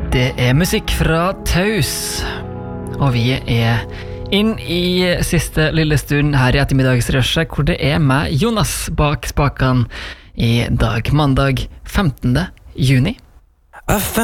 Det musikk fra Taus, og vi inn i siste lille stund her i ettermiddagsrushet, hvor det meg, Jonas, bak spakene i dag, mandag 15. juni.